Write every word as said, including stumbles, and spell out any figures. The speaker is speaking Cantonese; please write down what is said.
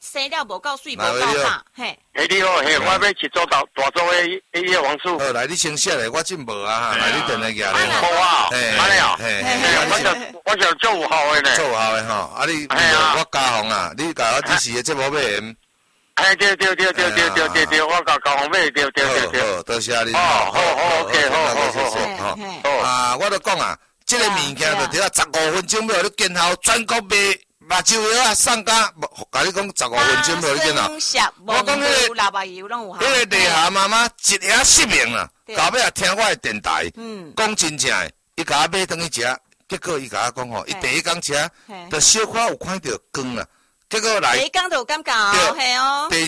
生了无够水，无够大，嘿。 哎，你好，嘿，我要去做大大做诶，迄个王叔。 好，来你先写嘞，我真无啊，来你等下举咧。 好啊， 嘿， 安尼啊， 嘿， 我就我就做有效诶呢。 做有效诶吼，啊你，我加红啊，你甲我支持诶节目买盐。 哎，对对对对对对对对，我甲加红买，对对对对。 好，多谢你。 哦，好好 OK，好好好好。啊，我都讲啊，这个物件就得啊十五分钟要你见效，全国卖目睭药啊，送甲，甲你讲十五分钟要你见效。 我讲迄个喇叭油拢有效。 迄个地下妈妈一盒失明啦，到尾也听我的电台，讲真正诶，伊甲我买转去食，结果伊甲我讲吼，伊第一工食，就小可有看到光啦，结果来。 第一工就有感觉，嘿哦。